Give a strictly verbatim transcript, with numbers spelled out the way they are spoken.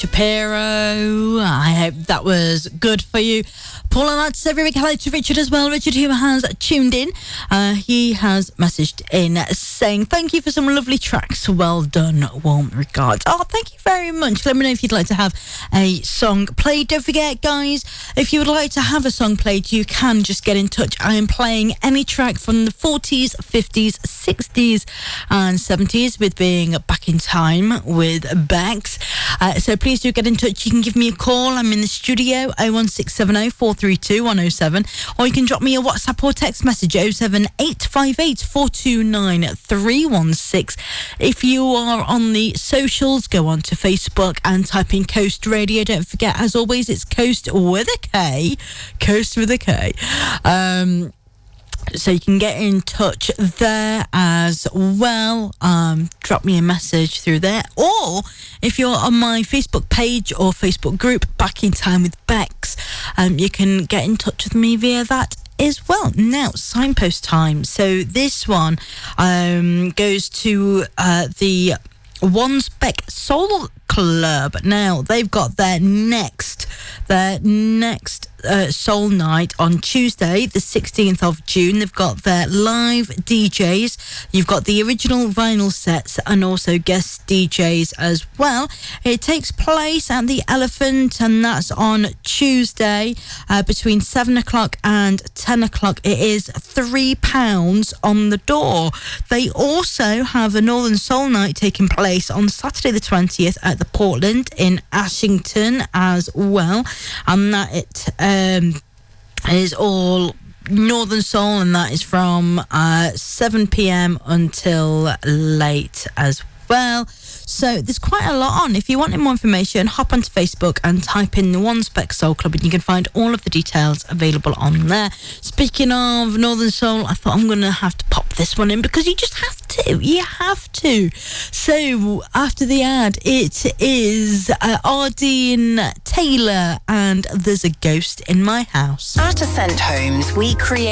Shapiro. I hope that was good for you. Paul, and that's every week. Hello to Richard as well. Richard, who has tuned in. Uh, he has messaged in saying, thank you for some lovely tracks. Well done. Warm regards. Oh, thank you very much. Let me know if you'd like to have a song played. Don't forget, guys, if you would like to have a song played, you can just get in touch. I am playing any track from the forties, fifties, sixties and seventies with being back in time with Bex. Uh, so please do get in touch. You can give me a call. I'm in the studio, oh one six seven oh, four three two, one oh seven, or you can drop me a WhatsApp or text message, oh seven eight five eight, four two nine, three one six. If you are on the socials, go on to Facebook and type in Coast Radio. Don't forget, as always, it's Coast with a K. Coast with a K. Um... So you can get in touch there as well. Um, drop me a message through there. Or if you're on my Facebook page or Facebook group, Back in Time with Bex, um, you can get in touch with me via that as well. Now, signpost time. So this one um, goes to uh, the Wansbeck Soul Club. Now, they've got their next, their next Uh, Soul Night on Tuesday, the sixteenth of June. They've got their live D Js. You've got the original vinyl sets and also guest D Js as well. It takes place at the Elephant, and that's on Tuesday uh, between seven o'clock and ten o'clock. It is three pounds on the door. They also have a Northern Soul Night taking place on Saturday the twentieth at the Portland in Ashington as well, and that it Um, is all Northern Soul, and that is from uh, seven p.m. until late as well. So there's quite a lot on. If you want more information, hop onto Facebook and type in the Wansbeck Soul Club, and you can find all of the details available on there. Speaking of Northern Soul, I thought I'm going to have to pop this one in because you just have to. You have to. So after the ad, it is uh, Ardeen Taylor and There's a Ghost in My House. At Ascent Homes, we create